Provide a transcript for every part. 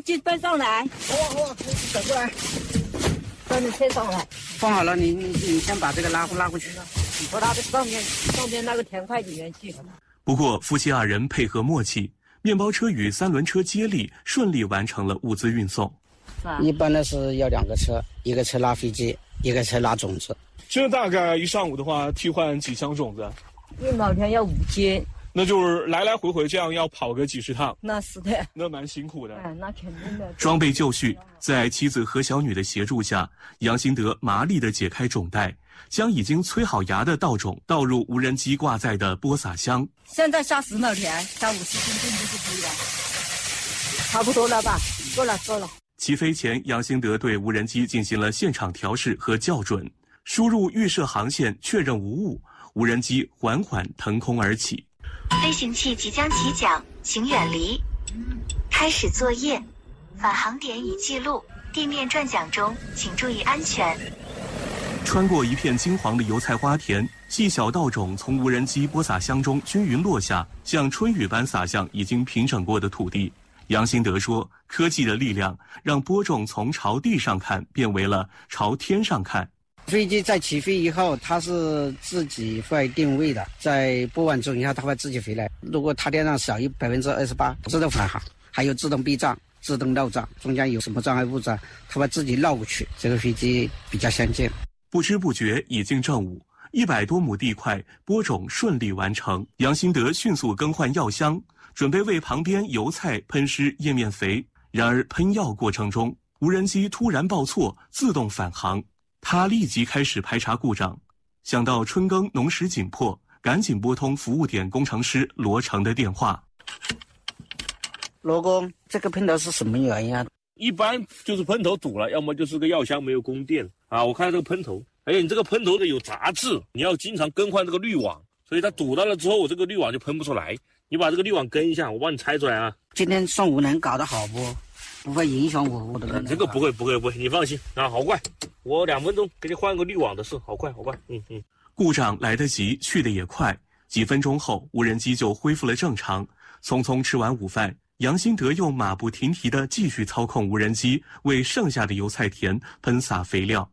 机搬上来。 好，走过来， 把你车上来。 放好了，你先把这个拉回去。 我拉到上面那个田块里面去。 不过夫妻二人配合默契，面包车与三轮车接力，顺利完成了物资运送。 一般的是要2个车，一个车拉飞机，一个车拉种子。 这大概一上午的话，替换几箱种子 ？1毛钱要5斤。 那就是来来回回这样要跑个几10趟。 那是的， 那蛮辛苦的。 那肯定的。 装备就绪，在妻子何小女的协助下，杨新德麻利地解开种袋，将已经催好芽的稻种倒入无人机挂载的播撒箱。 现在下10毛钱，下50斤就是可以了，差不多了吧？够了。 起飞前，杨新德对无人机进行了现场调试和校准，输入预设航线，确认无误，无人机缓缓腾空而起。 飞行器即将起降，请远离。开始作业，返航点已记录，地面转桨中，请注意安全。 穿过一片金黄的油菜花田，细小稻种从无人机播撒箱中均匀落下，像春雨般洒向已经平整过的土地。杨新德说，科技的力量让播种从朝地上看变为了朝天上看。 飞机在起飞以后，它是自己会定位的，在播完种以后，它会自己回来。如果它电量小于28%，自动返航，还有自动避障、自动绕障，中间有什么障碍物质，它会自己绕过去。这个飞机比较先进。 不知不觉已经正午，100多亩地块播种顺利完成。杨新德迅速更换药箱，准备为旁边油菜喷施叶面肥。然而喷药过程中，无人机突然报错，自动返航。他立即开始排查故障，想到春耕农时紧迫，赶紧拨通服务点工程师罗成的电话。 罗工，这个喷头是什么原因啊？ 一般就是喷头堵了，要么就是个药箱没有供电啊。我看这个喷头，你这个喷头的有杂质，你要经常更换这个滤网，所以它堵到了之后，我这个滤网就喷不出来。你把这个滤网更一下，我帮你拆出来啊。 今天上午能搞得好不会影响我的。 这个不会，你放心啊，好快，我2分钟给你换个滤网的事，好快。 故障来得急，去得也快，几分钟后，无人机就恢复了正常。匆匆吃完午饭，杨新德又马不停蹄地继续操控无人机，为剩下的油菜田喷洒肥料。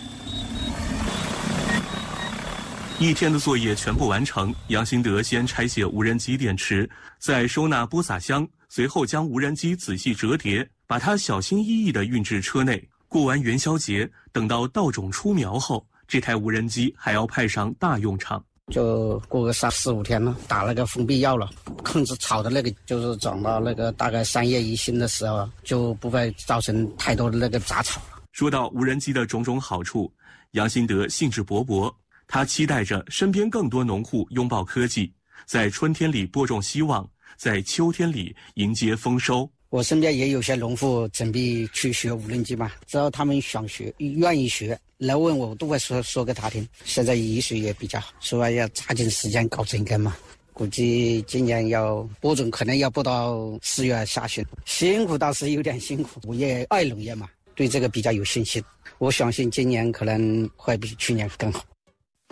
一天的作业全部完成，杨新德先拆卸无人机电池，再收纳播撒箱，随后将无人机仔细折叠，把它小心翼翼地运至车内。过完元宵节，等到稻种出苗后，这台无人机还要派上大用场。 就过个4、5天了，打了个封闭药了，控制草的那个，就是长到那个大概3叶1心的时候，就不会造成太多的那个杂草了。 说到无人机的种种好处，杨新德兴致勃勃，他期待着身边更多农户拥抱科技，在春天里播种希望，在秋天里迎接丰收。 我身边也有些农户准备去学无人机嘛，只要他们想学、愿意学，来问我都会说给他听。现在雨水也比较好，所以要抓紧时间搞整根嘛。估计今年要播种，可能要播到4月下旬，辛苦倒是有点辛苦。我也爱农业嘛，对这个比较有信心。我相信今年可能会比去年更好。